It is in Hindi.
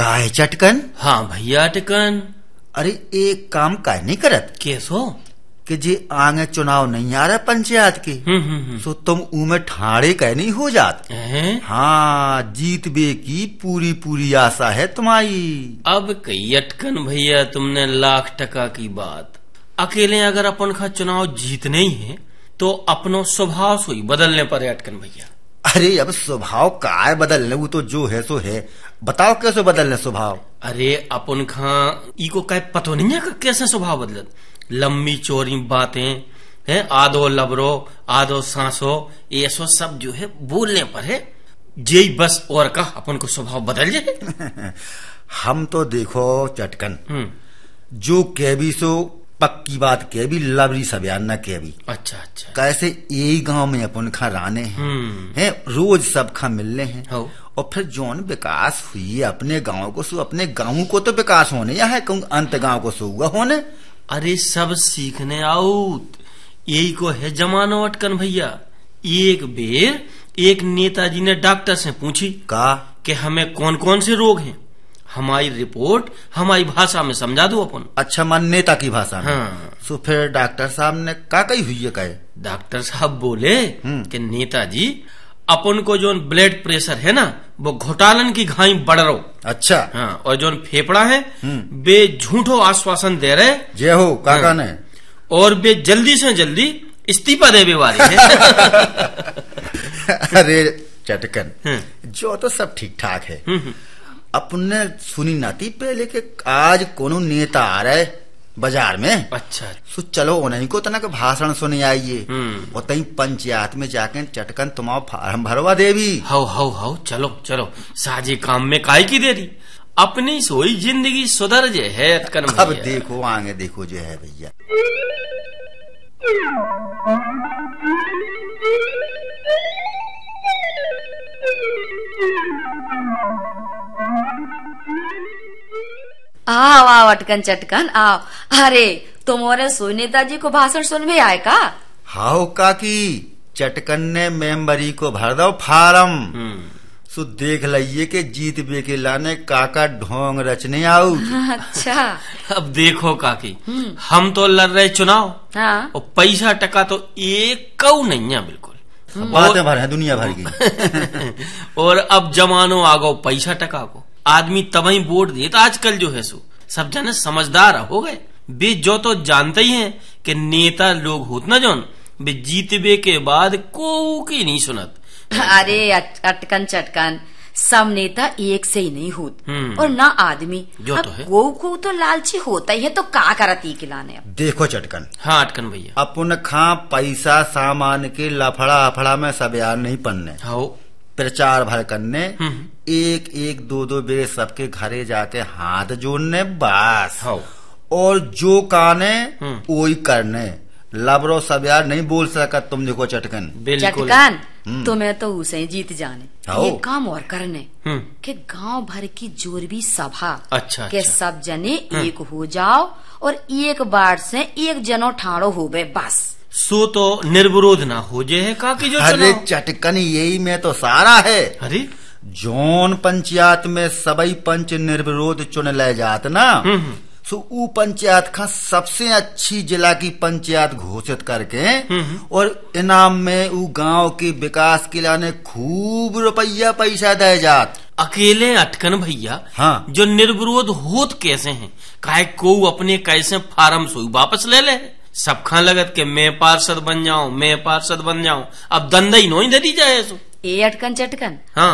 काहे चटकन? हाँ भैया अटकन। अरे एक काम काहे नहीं करत कैसो? कि जे आगे चुनाव नहीं आ रहा पंचायत के, सो तुम उमे ठाड़े कह नहीं हो जात। हाँ, जीत बे की पूरी पूरी आशा है तुम्हारी। अब कई अटकन भैया, तुमने ₹1,00,000 की बात। अकेले अगर अपन का चुनाव जीतने ही है तो अपनो स्वभाव सोई बदलने पर अटकन भैया। अरे अब स्वभाव काय बदलने, वो तो जो है सो है। बताओ कैसे बदलने स्वभाव? अरे अपन खा इको काय पतो नहीं है कैसे स्वभाव बदलत। लंबी चौड़ी बातें हैं, आधो लबरो आधो सांसो, ये सब जो है बोलने पर है जे बस और का अपन को स्वभाव बदल जाए। हम तो देखो चटकन, जो कह भी सो पक्की बात कह भी, लबरी सब्यान न कह भी। अच्छा अच्छा। कैसे यही गांव में अपन खा राने हैं, रोज सब खा मिलने हैं। और फिर जोन विकास हुई अपने गांव को, सो अपने गांव को तो विकास होने या है कहूँ अंत गांव को सो हुआ होने। अरे सब सीखने आउत, यही को है जमानो अटकन भैया। एक बेर एक नेताजी ने डॉक्टर से पूछी का कि हमें कौन कौन से रोग हैं, हमारी रिपोर्ट हमारी भाषा में समझा दो अपन। अच्छा, मन नेता की भाषा में। हाँ। सो फिर डॉक्टर साहब ने का कही हुई है कहे? डॉक्टर साहब बोले कि नेताजी अपन को जो ब्लड प्रेशर है ना, वो घोटालन की घाई बढ़ रहो। अच्छा। हाँ, और जो फेफड़ा है वे झूठो आश्वासन दे रहे जय हो काका। हाँ। ने और वे जल्दी से जल्दी इस्तीफा देवे वाले है। अरे चटकन, जो तो सब ठीक ठाक है। अपने सुनी नाती पहले के आज कोनो नेता आ रहा है बाजार में। अच्छा। सो चलो उन्हीं को तना के भाषण सुने आइए, और तई पंचायत में जाके चटकन तुम्हारा फार्म भरवा देवी। हाउ चलो चलो, साझे काम में काय की देरी, अपनी सोई जिंदगी सुधर जे है अटकन भैया। अब देखो आगे देखो जो है भैया। आओ आओ अटकन चटकन आओ। अरे तुम्हारे सोई नेताजी को भाषण सुनवे आए का? हाउ काकी, चटकन ने मेंबरी को भर दो फार्म। सो देख लिये कि जीत बे के लाने काका ढोंग रचने आऊ। अच्छा। अब देखो काकी, हम तो लड़ रहे चुनाव। हाँ। और पैसा टका तो एक कऊ नहीं है बिल्कुल। बातें भर है दुनिया भर की। और अब जमानो आ गो पैसा टका को, आदमी तभी वोट देता। आजकल जो है सो सब जन समझदार हो गए। वे जो तो जानते ही हैं कि नेता लोग होत ना जोन, वे जीतबे के बाद को की नहीं सुनत। अरे अटकन चटकन, सब नेता एक से ही नहीं होत, और ना आदमी जो तो है को तो लालची होता ही है। तो का करती के लाने? अब देखो चटकन। हाँ अटकन भैया, अपन खा पैसा सामान के लफड़ा अफड़ा में सब यार नहीं पन्ने। हाँ, प्रचार भर करने, एक एक दो दो बेर सबके घरे जाके हाथ जोड़ने बस। और जो काने वही करने, लबरो सब यार नहीं बोल सकत। तुम देखो चटकन। चटकन, तुम्हें तो उसे जीत जाने ये काम और करने कि गांव भर की जोरबी सभा। अच्छा, के सब जने एक हो जाओ और एक बार से एक जनो ठाड़ो हो गए बस। सो तो निर्विरोध ना हो जे है काकी जो चुनाव। अरे चटकन, यही में तो सारा है। अरे जोन पंचायत में सबई पंच निर्विरोध चुन ले जात ना, सो ऊ पंचायत का सबसे अच्छी जिला की पंचायत घोषित करके और इनाम में ऊ गांव के विकास के लाने खूब रुपया पैसा दे जात। अकेले अटकन भैया। हाँ। जो निर्विरोध होत कैसे हैं, काहे को अपने कैसे फार्म सोई वापस ले ले। सब खां लगत के मैं पार्षद बन जाऊं, मैं पार्षद बन जाऊं। अब दंदा ही नो ही दे दी जाए। ए अटकन चटकन। हाँ।